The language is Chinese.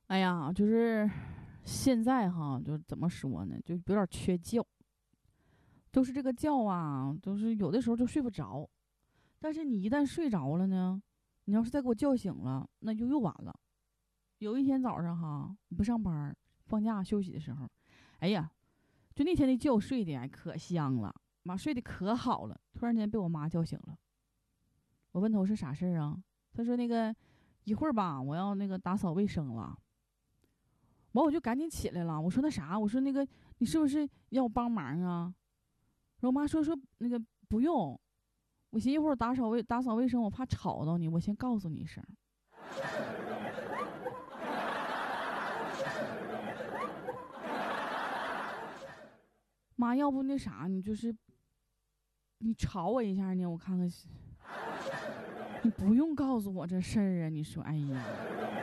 哎呀，就是现在哈，就怎么说呢，就有点缺觉。就是这个觉啊，就是有的时候就睡不着，但是你一旦睡着了呢，你要是再给我叫醒了，那就又晚了。有一天早上哈，我不上班，放假休息的时候，哎呀，就那天那觉睡的可香了，妈睡得可好了，突然间被我妈叫醒了。我问她我是啥事儿啊？她说那个一会儿吧，我要那个打扫卫生了。完我就赶紧起来了，我说那啥，我说那个你是不是要我帮忙啊？然后我妈说那个不用，我寻思一会儿打扫卫生，我怕吵到你，我先告诉你一声。妈，要不那啥，你吵我一下呢，我看看。你不用告诉我这事儿啊！你说，哎呀。